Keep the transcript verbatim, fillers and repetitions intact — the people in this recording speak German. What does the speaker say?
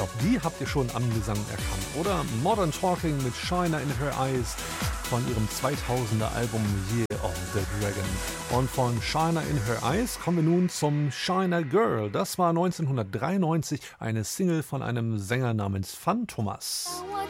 glaube, die habt ihr schon am Gesang erkannt, oder? Modern Talking mit Shiner in Her Eyes von ihrem zweitausender Album Year of the Dragon. Und von Shiner in Her Eyes kommen wir nun zum Shiner Girl. Das war neunzehnhundertdreiundneunzig eine Single von einem Sänger namens Fun Thomas. I want